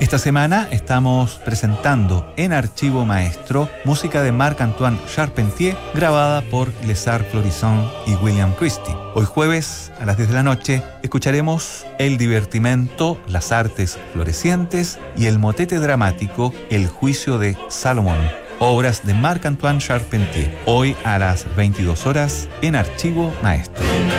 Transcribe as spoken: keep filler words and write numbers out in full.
Esta semana estamos presentando en Archivo Maestro música de Marc-Antoine Charpentier grabada por Les Arts Florissants y William Christie. Hoy jueves a las diez de la noche escucharemos El divertimento, las artes florecientes y el motete dramático El juicio de Salomón, obras de Marc-Antoine Charpentier. Hoy a las veintidós horas en Archivo Maestro.